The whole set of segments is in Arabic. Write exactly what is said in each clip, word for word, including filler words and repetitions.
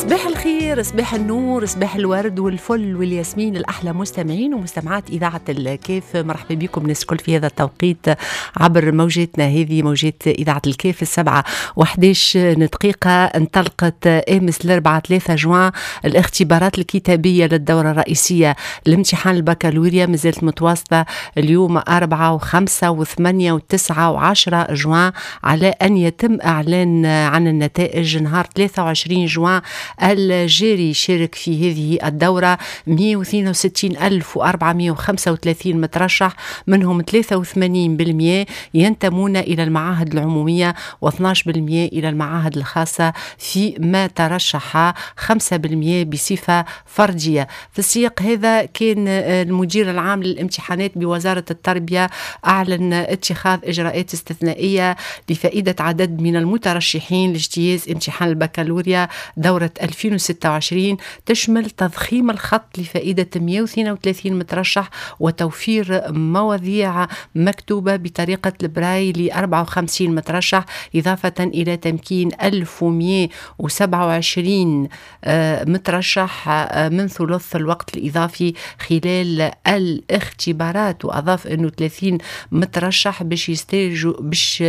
صباح الخير، صباح النور، صباح الورد والفل والياسمين الأحلى مستمعين ومستمعات إذاعة الكيف. مرحبا بكم الناس الكل في هذا التوقيت عبر موجاتنا هذه، موجات إذاعة الكيف. السبعة وحداش دقيقة انطلقت أمس الأربعة ثلاثة جوان الاختبارات الكتابية للدورة الرئيسية لامتحان البكالوريا، مازالت متواصلة اليوم أربعة وخمسة وثمانية وتسعة وعشرة جوان، على أن يتم إعلان عن النتائج نهار ثلاثة وعشرين جوان الجاري. شارك في هذه الدورة مئة واثنين وستين ألف وأربعمئة وخمسة وثلاثين مترشح، منهم ثلاثة وثمانين بالمئة ينتمون إلى المعاهد العمومية و12% إلى المعاهد الخاصة، فيما ترشح خمسة بالمئة بصفة فردية. في السياق هذا كان المدير العام للامتحانات بوزارة التربية أعلن اتخاذ إجراءات استثنائية لفائدة عدد من المترشحين لاجتياز امتحان البكالوريا دورة ألفين وستة وعشرين، تشمل تضخيم الخط لفائدة مئة واثنين وثلاثين مترشح وتوفير مواضيع مكتوبة بطريقة البراي ل أربعة وخمسين مترشح، إضافة إلى تمكين ألف ومئة وسبعة وعشرين مترشح من ثلث الوقت الإضافي خلال الاختبارات. وأضاف أنه ثلاثين مترشح باش يستاجوا باش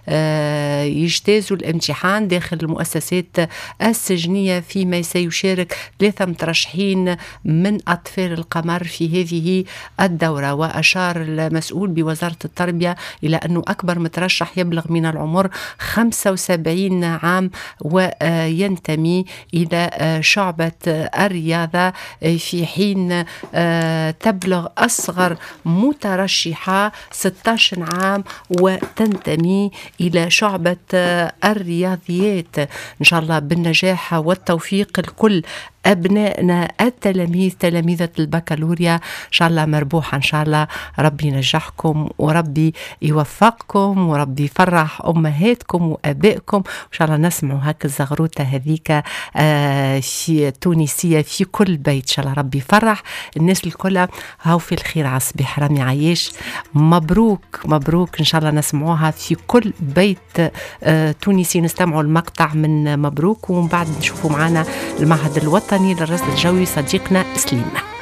يجتازوا الامتحان داخل المؤسسات السجنية، فيما سيشارك ثلاثة مترشحين من أطفال القمر في هذه الدورة. وأشار المسؤول بوزارة التربية إلى أنه أكبر مترشح يبلغ من العمر خمسة وسبعين عام وينتمي إلى شعبة الرياضة، في حين تبلغ أصغر مترشحة ستة عشر عام وتنتمي إلى شعبة الرياضيات. إن شاء الله بالنجاح والتوفيق لكل أبنائنا التلاميذ، تلاميذة البكالوريا. إن شاء الله مربوحة، إن شاء الله ربي ينجحكم وربي يوفقكم وربي يفرح أمهاتكم وأبائكم. إن شاء الله نسمعوا هكا الزغروطة هذيك آه في تونسية في كل بيت. إن شاء الله ربي يفرح الناس الكل. هاو في الخير على صباح رامي عايش، مبروك مبروك. إن شاء الله نسمعوها في كل بيت آه تونسي. نستمعوا المقطع من مبروك ومن بعد نشوفوا معنا المعهد الوطني للرصد الجوي صديقنا سليم.